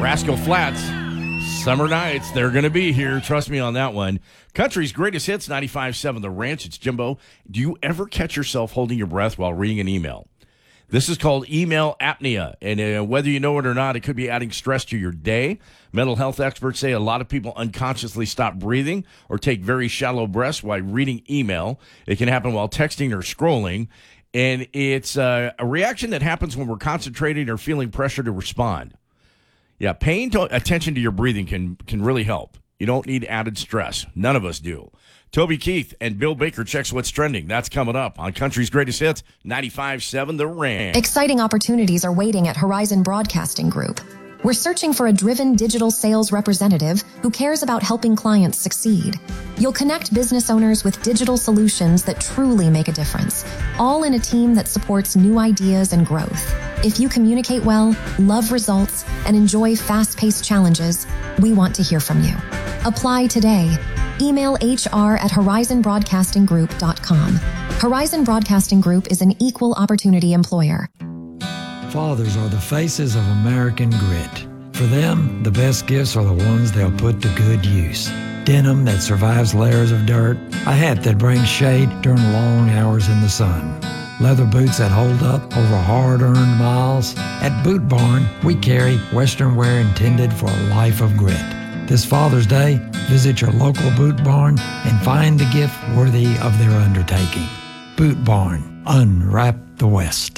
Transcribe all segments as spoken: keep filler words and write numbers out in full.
Rascal Flats, summer nights, they're going to be here. Trust me on that one. Country's greatest hits, ninety-five point seven The Ranch. It's Jimbo. Do you ever catch yourself holding your breath while reading an email? This is called email apnea, and uh, whether you know it or not, it could be adding stress to your day. Mental health experts say a lot of people unconsciously stop breathing or take very shallow breaths while reading email. It can happen while texting or scrolling, and it's uh, a reaction that happens when we're concentrating or feeling pressure to respond. Yeah, paying to- attention to your breathing can can really help. You don't need added stress. None of us do. Toby Keith and Bill Baker checks what's trending. That's coming up on Country's Greatest Hits, ninety-five point seven The Ranch. Exciting opportunities are waiting at Horizon Broadcasting Group. We're searching for a driven digital sales representative who cares about helping clients succeed. You'll connect business owners with digital solutions that truly make a difference, all in a team that supports new ideas and growth. If you communicate well, love results, and enjoy fast-paced challenges, we want to hear from you. Apply today. Email H R at horizon broadcasting group dot com. Horizon Broadcasting Group is an equal opportunity employer. Fathers are the faces of American grit. For them, the best gifts are the ones they'll put to good use. Denim that survives layers of dirt, a hat that brings shade during long hours in the sun, leather boots that hold up over hard-earned miles. At Boot Barn, we carry Western wear intended for a life of grit. This Father's Day, visit your local Boot Barn and find the gift worthy of their undertaking. Boot Barn, unwrap the West.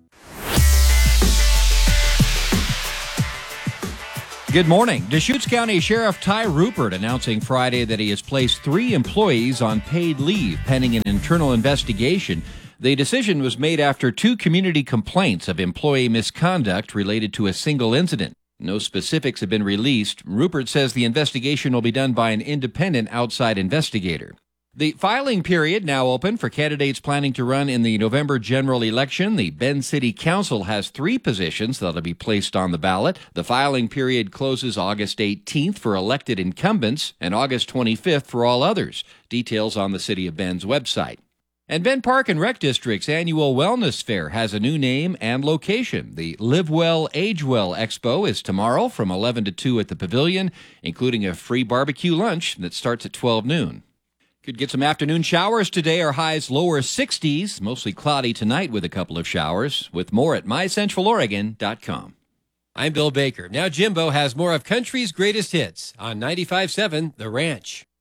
Good morning. Deschutes County Sheriff Ty Rupert announcing Friday that he has placed three employees on paid leave pending an internal investigation. The decision was made after two community complaints of employee misconduct related to a single incident. No specifics have been released. Rupert says the investigation will be done by an independent outside investigator. The filing period now open for candidates planning to run in the November general election. The Bend City Council has three positions that'll be placed on the ballot. The filing period closes August eighteenth for elected incumbents and August twenty-fifth for all others. Details on the City of Bend's website. And Bend Park and Rec District's annual wellness fair has a new name and location. The Live Well, Age Well Expo is tomorrow from eleven to two at the Pavilion, including a free barbecue lunch that starts at twelve noon. Could get some afternoon showers today. Our highs lower sixties, mostly cloudy tonight with a couple of showers. With more at my central oregon dot com. I'm Bill Baker. Now Jimbo has more of Country's Greatest Hits on ninety-five point seven The Ranch.